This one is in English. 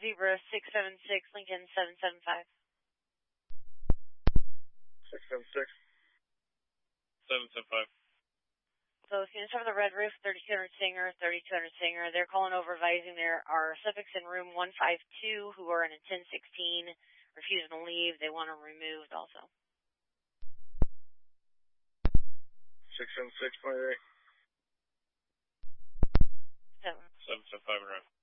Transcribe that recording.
Zebra 676, Lincoln 775. 676. 775. So students over the Red Roof, 3200 Singer, 3200 Singer. They're calling over advising there are suspects in room 152 who are in a 1016, refusing to leave. They want them removed also. 676.8. 775.